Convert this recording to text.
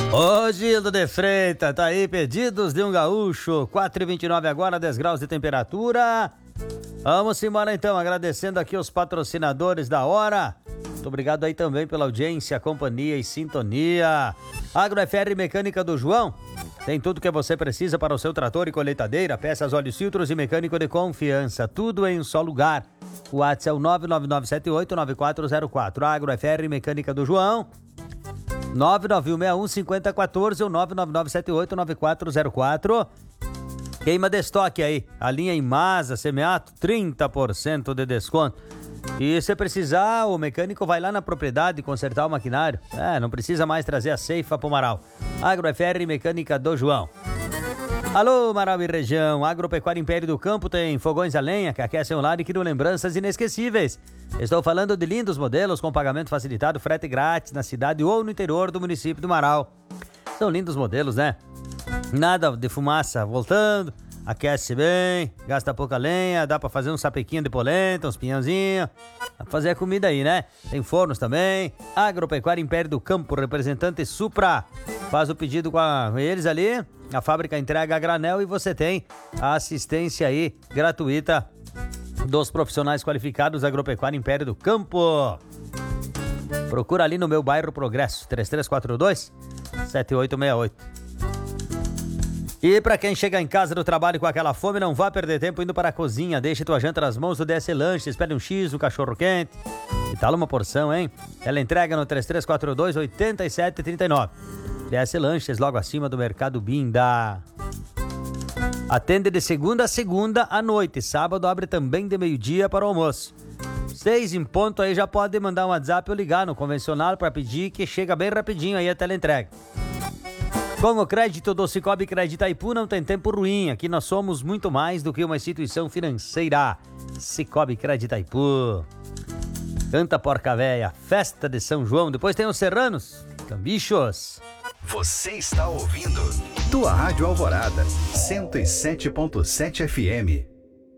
Ô Gildo de Freitas, tá aí, pedidos de um gaúcho, 4h29 agora, 10 graus de temperatura. Vamos embora então, agradecendo aqui os patrocinadores da hora. Muito obrigado aí também pela audiência, companhia e sintonia. AgroFR Mecânica do João, tem tudo que você precisa para o seu trator e colheitadeira, peças, óleos, filtros e mecânico de confiança, tudo em um só lugar. O WhatsApp é o 999789404, AgroFR Mecânica do João, 991615014 ou 999789404. Queima de estoque aí, a linha Imasa Semeato, 30% de desconto. E se precisar, o mecânico vai lá na propriedade consertar o maquinário. Não precisa mais trazer a ceifa pro Marau. AgroFR Mecânica do João. Alô, Marau e região, Agropecuária Império do Campo tem fogões a lenha que aquecem o lar e criam lembranças inesquecíveis. Estou falando de lindos modelos com pagamento facilitado, frete grátis na cidade ou no interior do município do Marau. São lindos modelos, né? Nada de fumaça voltando, aquece bem, gasta pouca lenha, dá pra fazer um sapequinho de polenta, uns pinhãozinhos, dá pra fazer a comida aí, né? Tem fornos também. Agropecuária Império do Campo, representante Supra. Faz o pedido com eles ali, a fábrica entrega a granel e você tem a assistência aí gratuita dos profissionais qualificados. Agropecuária Império do Campo. Procura ali no meu bairro Progresso, 3342-7868. E para quem chega em casa do trabalho com aquela fome, não vá perder tempo indo para a cozinha. Deixe tua janta nas mãos do DS Lanches, pede um X, um cachorro quente. E tal uma porção, hein? Ela entrega no 3342-8739. DS Lanches, logo acima do Mercado Binda. Atende de segunda a segunda à noite. Sábado abre também de meio-dia para o almoço. 6 em ponto aí, já pode mandar um WhatsApp ou ligar no convencional para pedir, que chega bem rapidinho aí a teleentrega. Com o crédito do Cicobi Crédito Itaipu não tem tempo ruim. Aqui nós somos muito mais do que uma instituição financeira. Cicobi Crédito Itaipu. Canta Porca Véia, festa de São João. Depois tem os Serranos, Cambichos. Você está ouvindo tua Rádio Alvorada, 107.7 FM.